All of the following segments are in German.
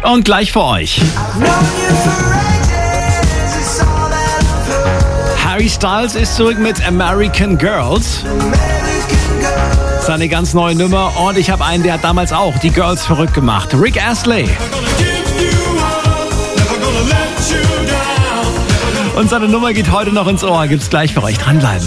Und gleich für euch. Harry Styles ist zurück mit American Girls. Seine ganz neue Nummer. Und ich habe einen, der hat damals auch die Girls verrückt gemacht. Rick Astley. Und seine Nummer geht heute noch ins Ohr. Gibt's gleich für euch. Dranbleiben.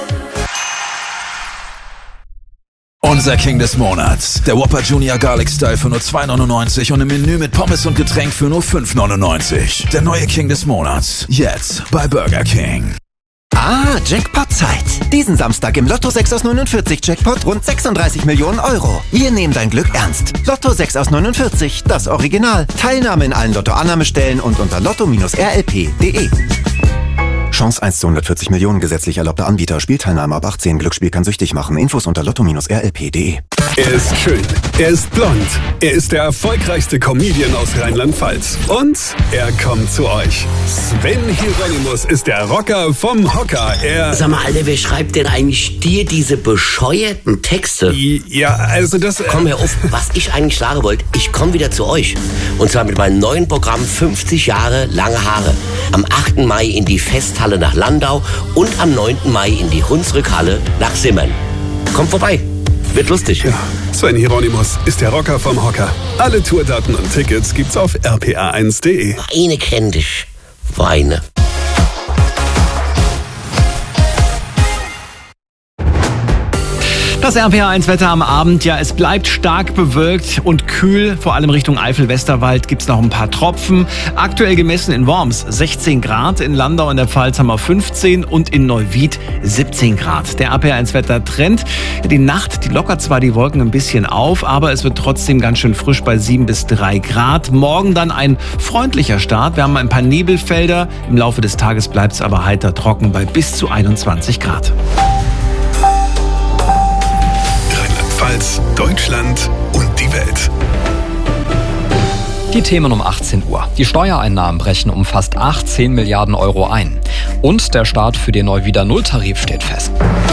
Unser King des Monats. Der Whopper Junior Garlic Style für nur $2,99 und im Menü mit Pommes und Getränk für nur $5,99. Der neue King des Monats. Jetzt bei Burger King. Jackpot-Zeit. Diesen Samstag im Lotto 6 aus 49 Jackpot rund 36 Millionen Euro. Wir nehmen dein Glück ernst. Lotto 6 aus 49, das Original. Teilnahme in allen Lotto-Annahmestellen und unter lotto-rlp.de. Chance 1 zu 140 Millionen, gesetzlich erlaubter Anbieter. Spielteilnahme ab 18. Glücksspiel kann süchtig machen. Infos unter lotto-rlp.de. Er ist schön, er ist blond, er ist der erfolgreichste Comedian aus Rheinland-Pfalz. Und er kommt zu euch. Sven Hieronymus ist der Rocker vom Hocker. Sag mal, Alter, wer schreibt denn eigentlich dir diese bescheuerten Texte? Ja, also das... Komm, hör auf, was ich eigentlich sagen wollte, ich komme wieder zu euch. Und zwar mit meinem neuen Programm 50 Jahre lange Haare. Am 8. Mai in die Festhalle nach Landau und am 9. Mai in die Hunsrückhalle nach Simmern. Kommt vorbei. Wird lustig. Ja, Sven Hieronymus ist der Rocker vom Hocker. Alle Tourdaten und Tickets gibt's auf rpa1.de. Weine kenn dich. Weine. Das RPA1-Wetter am Abend, ja, es bleibt stark bewölkt und kühl. Vor allem Richtung Eifel-Westerwald gibt es noch ein paar Tropfen. Aktuell gemessen in Worms 16 Grad, in Landau in der Pfalz haben wir 15 und in Neuwied 17 Grad. Der RPA1-Wetter-Trend, die Nacht, die lockert zwar die Wolken ein bisschen auf, aber es wird trotzdem ganz schön frisch bei 7 bis 3 Grad. Morgen dann ein freundlicher Start. Wir haben ein paar Nebelfelder. Im Laufe des Tages bleibt es aber heiter trocken bei bis zu 21 Grad. Deutschland und die Welt. Die Themen um 18 Uhr. Die Steuereinnahmen brechen um fast 18 Milliarden Euro ein. Und der Start für den Neuwieder Nulltarif steht fest.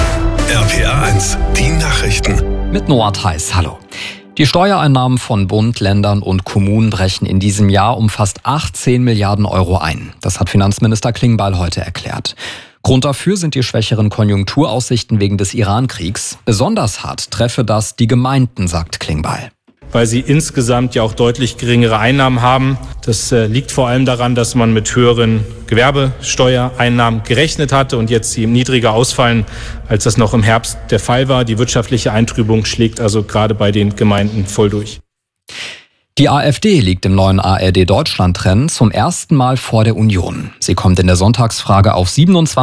RPA1, die Nachrichten. Mit Noah Theis, hallo. Die Steuereinnahmen von Bund, Ländern und Kommunen brechen in diesem Jahr um fast 18 Milliarden Euro ein. Das hat Finanzminister Klingbeil heute erklärt. Grund dafür sind die schwächeren Konjunkturaussichten wegen des Iran-Kriegs. Besonders hart treffe das die Gemeinden, sagt Klingbeil. Weil sie insgesamt ja auch deutlich geringere Einnahmen haben. Das liegt vor allem daran, dass man mit höheren Gewerbesteuereinnahmen gerechnet hatte und jetzt sie niedriger ausfallen, als das noch im Herbst der Fall war. Die wirtschaftliche Eintrübung schlägt also gerade bei den Gemeinden voll durch. Die AfD liegt im neuen ARD-Deutschland-Trend zum ersten Mal vor der Union. Sie kommt in der Sonntagsfrage auf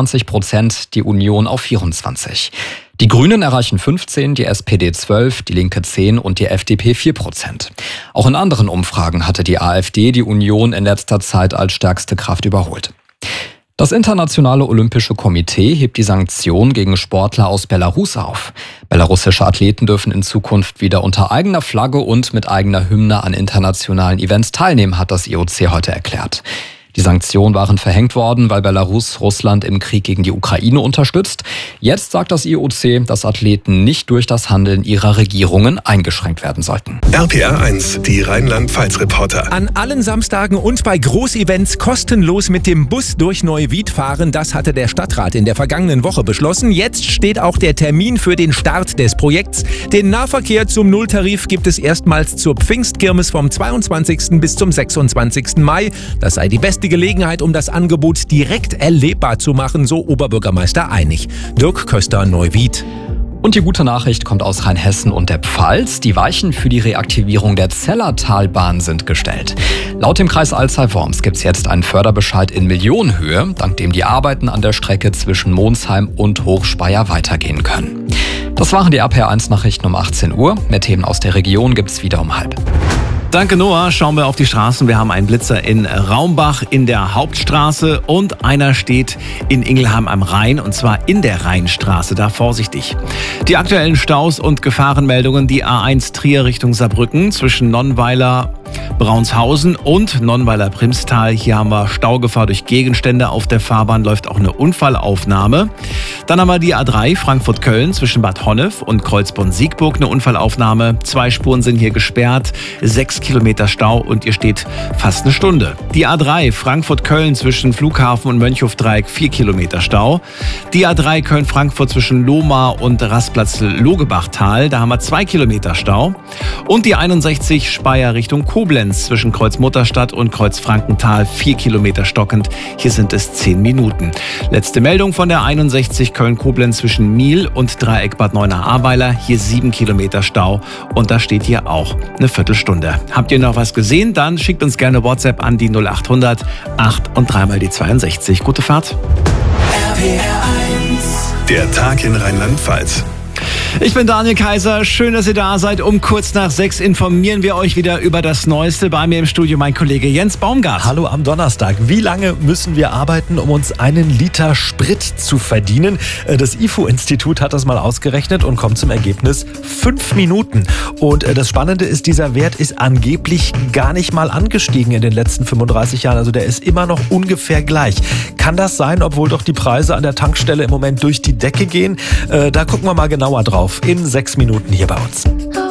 27%, die Union auf 24%. Die Grünen erreichen 15%, die SPD 12%, die Linke 10% und die FDP 4%. Auch in anderen Umfragen hatte die AfD die Union in letzter Zeit als stärkste Kraft überholt. Das Internationale Olympische Komitee hebt die Sanktionen gegen Sportler aus Belarus auf. Belarussische Athleten dürfen in Zukunft wieder unter eigener Flagge und mit eigener Hymne an internationalen Events teilnehmen, hat das IOC heute erklärt. Die Sanktionen waren verhängt worden, weil Belarus Russland im Krieg gegen die Ukraine unterstützt. Jetzt sagt das IOC, dass Athleten nicht durch das Handeln ihrer Regierungen eingeschränkt werden sollten. RPA1, die Rheinland-Pfalz-Reporter. An allen Samstagen und bei Großevents kostenlos mit dem Bus durch Neuwied fahren, das hatte der Stadtrat in der vergangenen Woche beschlossen. Jetzt steht auch der Termin für den Start des Projekts. Den Nahverkehr zum Nulltarif gibt es erstmals zur Pfingstkirmes vom 22. bis zum 26. Mai. Das sei die beste Gelegenheit, um das Angebot direkt erlebbar zu machen, so Oberbürgermeister Einig. Dirk Köster, Neuwied. Und die gute Nachricht kommt aus Rheinhessen und der Pfalz. Die Weichen für die Reaktivierung der Zellertalbahn sind gestellt. Laut dem Kreis Alzey-Worms gibt es jetzt einen Förderbescheid in Millionenhöhe, dank dem die Arbeiten an der Strecke zwischen Monsheim und Hochspeyer weitergehen können. Das waren die RPA1-Nachrichten um 18 Uhr. Mehr Themen aus der Region gibt's wieder um 12:30. Danke, Noah. Schauen wir auf die Straßen. Wir haben einen Blitzer in Raumbach in der Hauptstraße und einer steht in Ingelheim am Rhein, und zwar in der Rheinstraße. Da vorsichtig. Die aktuellen Staus und Gefahrenmeldungen: die A1 Trier Richtung Saarbrücken zwischen Nonnweiler Braunshausen und Nonnweiler-Primstal. Hier haben wir Staugefahr durch Gegenstände. Auf der Fahrbahn läuft auch eine Unfallaufnahme. Dann haben wir die A3 Frankfurt-Köln zwischen Bad Honnef und Kreuzborn-Siegburg eine Unfallaufnahme. 2 Spuren sind hier gesperrt, 6 Kilometer Stau und ihr steht fast eine Stunde. Die A3 Frankfurt-Köln zwischen Flughafen und Mönchhofdreieck 4 Kilometer Stau. Die A3 Köln-Frankfurt zwischen Lohmar und Rastplatz Logebachtal, da haben wir 2 Kilometer Stau. Und die 61 Speyer Richtung Koblenz zwischen Kreuz-Mutterstadt und Kreuz-Frankenthal 4 Kilometer stockend. Hier sind es 10 Minuten. Letzte Meldung von der 61 Köln-Koblenz zwischen Miel und Dreieck Bad Neuenahr-Ahrweiler. Hier 7 Kilometer Stau und da steht hier auch eine Viertelstunde. Habt ihr noch was gesehen? Dann schickt uns gerne WhatsApp an die 0800 8 und 3 mal die 62. Gute Fahrt. Der Tag in Rheinland-Pfalz. Ich bin Daniel Kaiser, schön, dass ihr da seid. Um kurz nach 6 informieren wir euch wieder über das Neueste. Bei mir im Studio mein Kollege Jens Baumgart. Hallo am Donnerstag. Wie lange müssen wir arbeiten, um uns einen Liter Sprit zu verdienen? Das IFO-Institut hat das mal ausgerechnet und kommt zum Ergebnis 5 Minuten. Und das Spannende ist, dieser Wert ist angeblich gar nicht mal angestiegen in den letzten 35 Jahren. Also der ist immer noch ungefähr gleich. Kann das sein, obwohl doch die Preise an der Tankstelle im Moment durch die Decke gehen? Da gucken wir mal genauer drauf in 6 Minuten hier bei uns.